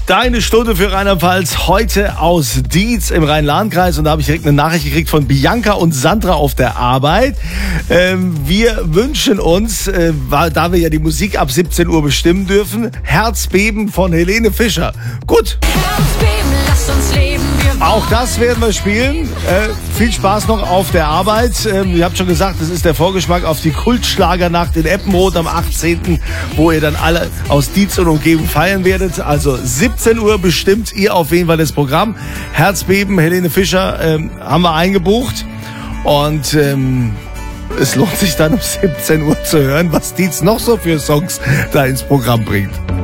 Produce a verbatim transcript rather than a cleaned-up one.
Deine Stunde für Rheinland-Pfalz heute aus Dietz im Rhein-Lahn-Kreis. Und da habe ich direkt eine Nachricht gekriegt von Bianca und Sandra auf der Arbeit. Ähm, wir wünschen uns, äh, da wir ja die Musik ab siebzehn Uhr bestimmen dürfen, Herzbeben von Helene Fischer. Gut. Herzbeben, lasst uns leben. Wir Auch das werden wir spielen. Äh, viel Spaß noch auf der Arbeit. Ähm, ihr habt schon gesagt, das ist der Vorgeschmack auf die Kultschlagernacht in Eppenroth am achtzehnten wo ihr dann alle aus Dietz und Umgebung feiern werdet. Also siebzehn Uhr bestimmt ihr auf jeden Fall das Programm. Herzbeben, Helene Fischer ähm, haben wir eingebucht. Und ähm, es lohnt sich dann um siebzehn Uhr zu hören, was Dietz noch so für Songs da ins Programm bringt.